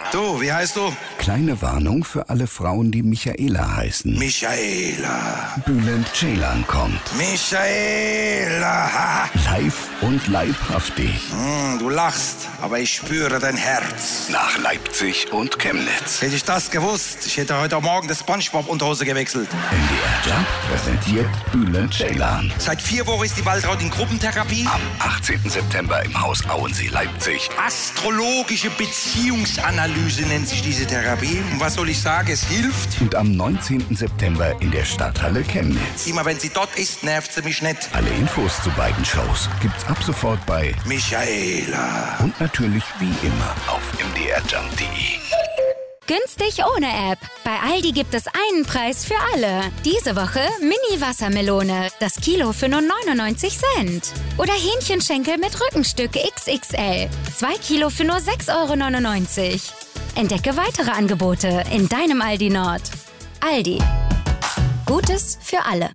Du, wie heißt du? Kleine Warnung für alle Frauen, die Michaela heißen. Michaela. Bülent Ceylan kommt. Michaela. Live und leibhaftig. Du lachst, aber ich spüre dein Herz. Nach Leipzig und Chemnitz. Hätte ich das gewusst, ich hätte heute Morgen das SpongeBob-Unterhose gewechselt. MDR Jump präsentiert Bülent Ceylan. Seit 4 Wochen ist die Waltraud in Gruppentherapie. Am 18. September im Haus Auensee, Leipzig. Astrologische Beziehungsanalyse nennt sich diese Therapie. Und was soll ich sagen, es hilft. Und am 19. September in der Stadthalle Chemnitz. Immer wenn sie dort ist, nervt sie mich nicht. Alle Infos zu beiden Shows gibt's ab sofort bei Michaela. Und natürlich wie immer auf mdrjump.de. Günstig ohne App. Bei Aldi gibt es einen Preis für alle. Diese Woche Mini-Wassermelone. Das Kilo für nur 99 Cent. Oder Hähnchenschenkel mit Rückenstück XXL. 2 Kilo für nur 6,99 €. Entdecke weitere Angebote in deinem Aldi Nord. Aldi. Gutes für alle.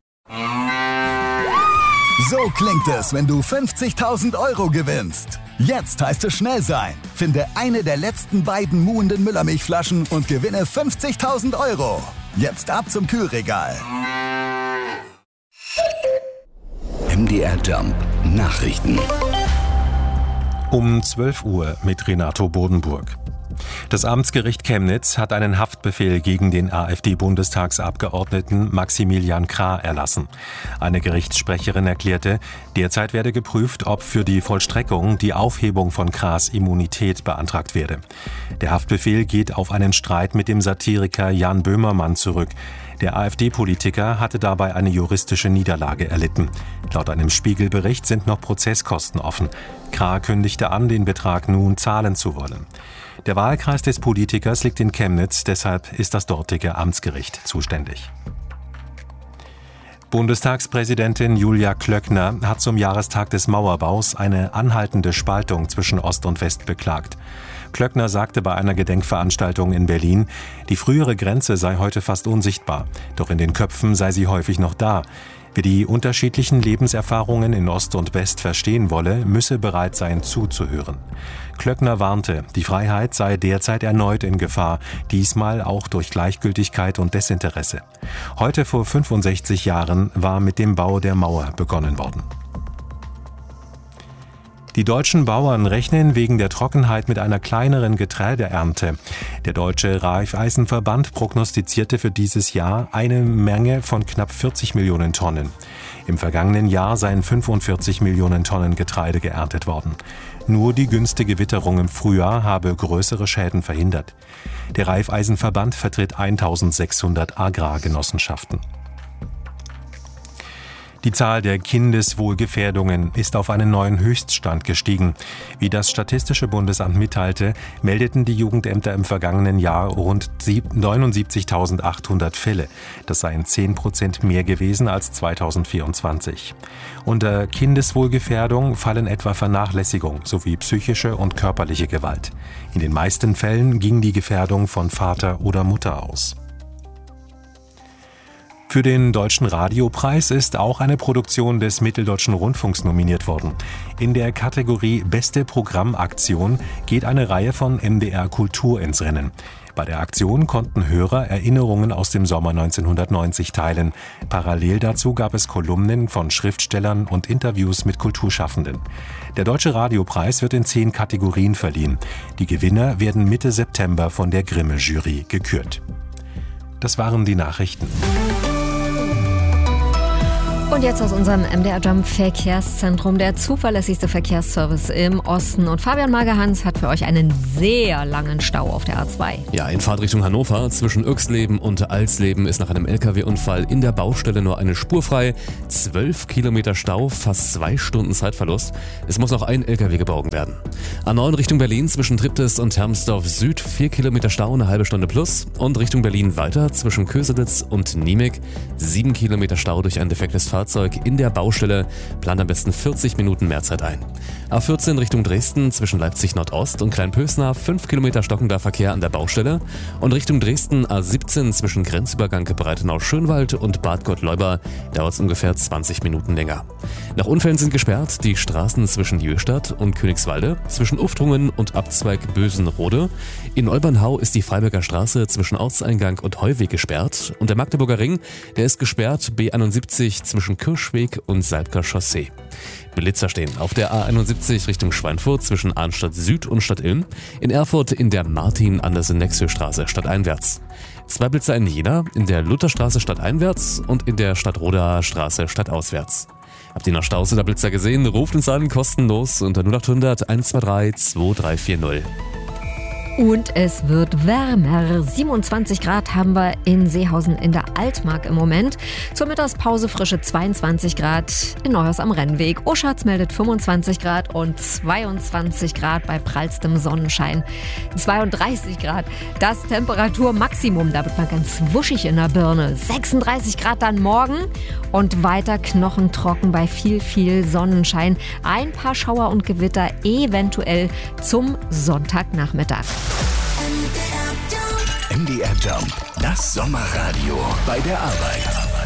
So klingt es, wenn du 50.000 € gewinnst. Jetzt heißt es schnell sein. Finde eine der letzten beiden muhenden Müllermilchflaschen und gewinne 50.000 €. Jetzt ab zum Kühlregal. MDR Jump Nachrichten. Um 12 Uhr mit Renato Bodenburg. Das Amtsgericht Chemnitz hat einen Haftbefehl gegen den AfD-Bundestagsabgeordneten Maximilian Krah erlassen. Eine Gerichtssprecherin erklärte, derzeit werde geprüft, ob für die Vollstreckung die Aufhebung von Krahs Immunität beantragt werde. Der Haftbefehl geht auf einen Streit mit dem Satiriker Jan Böhmermann zurück. Der AfD-Politiker hatte dabei eine juristische Niederlage erlitten. Laut einem Spiegelbericht sind noch Prozesskosten offen. Krah kündigte an, den Betrag nun zahlen zu wollen. Der Wahlkreis des Politikers liegt in Chemnitz, deshalb ist das dortige Amtsgericht zuständig. Bundestagspräsidentin Julia Klöckner hat zum Jahrestag des Mauerbaus eine anhaltende Spaltung zwischen Ost und West beklagt. Klöckner sagte bei einer Gedenkveranstaltung in Berlin, die frühere Grenze sei heute fast unsichtbar, doch in den Köpfen sei sie häufig noch da. Wer die unterschiedlichen Lebenserfahrungen in Ost und West verstehen wolle, müsse bereit sein zuzuhören. Klöckner warnte, die Freiheit sei derzeit erneut in Gefahr, diesmal auch durch Gleichgültigkeit und Desinteresse. Heute vor 65 Jahren war mit dem Bau der Mauer begonnen worden. Die deutschen Bauern rechnen wegen der Trockenheit mit einer kleineren Getreideernte. Der Deutsche Raiffeisenverband prognostizierte für dieses Jahr eine Menge von knapp 40 Millionen Tonnen. Im vergangenen Jahr seien 45 Millionen Tonnen Getreide geerntet worden. Nur die günstige Witterung im Frühjahr habe größere Schäden verhindert. Der Raiffeisenverband vertritt 1600 Agrargenossenschaften. Die Zahl der Kindeswohlgefährdungen ist auf einen neuen Höchststand gestiegen. Wie das Statistische Bundesamt mitteilte, meldeten die Jugendämter im vergangenen Jahr rund 79.800 Fälle. Das seien 10% mehr gewesen als 2024. Unter Kindeswohlgefährdung fallen etwa Vernachlässigung sowie psychische und körperliche Gewalt. In den meisten Fällen ging die Gefährdung von Vater oder Mutter aus. Für den Deutschen Radiopreis ist auch eine Produktion des Mitteldeutschen Rundfunks nominiert worden. In der Kategorie Beste Programmaktion geht eine Reihe von MDR Kultur ins Rennen. Bei der Aktion konnten Hörer Erinnerungen aus dem Sommer 1990 teilen. Parallel dazu gab es Kolumnen von Schriftstellern und Interviews mit Kulturschaffenden. Der Deutsche Radiopreis wird in 10 Kategorien verliehen. Die Gewinner werden Mitte September von der Grimme-Jury gekürt. Das waren die Nachrichten. Und jetzt aus unserem MDR Jump Verkehrszentrum, der zuverlässigste Verkehrsservice im Osten. Und Fabian Magerhans hat für euch einen sehr langen Stau auf der A2. Ja, in Fahrtrichtung Hannover zwischen Oechsleben und Alsleben ist nach einem LKW-Unfall in der Baustelle nur eine Spur frei. 12 Kilometer Stau, fast 2 Stunden Zeitverlust. Es muss noch ein LKW geborgen werden. A9 Richtung Berlin zwischen Triptis und Hermsdorf Süd 4 Kilometer Stau, eine halbe Stunde plus. Und Richtung Berlin weiter zwischen Köselitz und Niemeg 7 Kilometer Stau durch ein defektes Fahrzeug. Fahrzeug in der Baustelle, plant am besten 40 Minuten mehr Zeit ein. A14 Richtung Dresden zwischen Leipzig Nordost und Kleinpösna 5 Kilometer stockender Verkehr an der Baustelle und Richtung Dresden A17 zwischen Grenzübergang Breitenau-Schönwald und Bad Gottleuba dauert es ungefähr 20 Minuten länger. Nach Unfällen sind gesperrt die Straßen zwischen Jöstadt und Königswalde, zwischen Uftrungen und Abzweig Bösenrode. In Olbernhau ist die Freiberger Straße zwischen Ortseingang und Heuweg gesperrt und der Magdeburger Ring, der ist gesperrt B71 zwischen Kirschweg und Salbker Chaussee. Blitzer stehen auf der A71 Richtung Schweinfurt zwischen Arnstadt Süd und Stadtilm, in Erfurt in der Martin-Andersen-Nexö-Straße stadteinwärts. 2 Blitzer in Jena, in der Lutherstraße stadteinwärts und in der Stadtrodaer Straße stadtauswärts. Habt ihr noch Staus oder Blitzer gesehen? Ruft uns an, kostenlos unter 0800 123 2340. Und es wird wärmer. 27 Grad haben wir in Seehausen in der Altmark im Moment. Zur Mittagspause frische 22 Grad in Neuhaus am Rennweg. Oschatz meldet 25 Grad und 22 Grad bei prallstem Sonnenschein. 32 Grad, das Temperaturmaximum. Da wird man ganz wuschig in der Birne. 36 Grad dann morgen und weiter knochentrocken bei viel Sonnenschein. Ein paar Schauer und Gewitter eventuell zum Sonntagnachmittag. MDR Jump, das Sommerradio bei der Arbeit.